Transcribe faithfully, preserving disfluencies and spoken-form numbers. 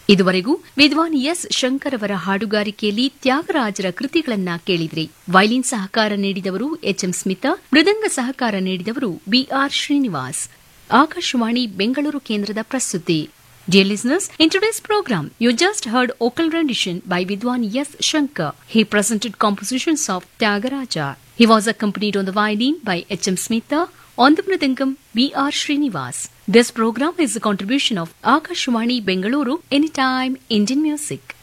ಇದುವರೆಗೂ ವಿದ್ವಾನ್ ಎಸ್ ಶಂಕರ್ ಅವರ ಹಾಡುಗಾರಿಕೆಯಲ್ಲಿ ತ್ಯಾಗರಾಜರ ಕೃತಿಗಳನ್ನ ಕೇಳಿದ್ರಿ. ವೈಲಿನ್ ಸಹಕಾರ ನೀಡಿದವರು ಎಚ್ಎಂ ಸ್ಮಿತಾ, ಮೃದಂಗ ಸಹಕಾರ ನೀಡಿದವರು ಬಿಆರ್ ಶ್ರೀನಿವಾಸ್. ಆಕಾಶವಾಣಿ ಬೆಂಗಳೂರು ಕೇಂದ್ರದ ಪ್ರಸ್ತುತಿ. Dear listeners, in today's program, you just heard vocal rendition by Vidwan S. Shankar. He presented compositions of Tyagaraja. He was accompanied on the violin by H M. Smita, on the mridangam B R. Srinivas. This program is a contribution of Akashwani Bengaluru, Anytime Indian Music.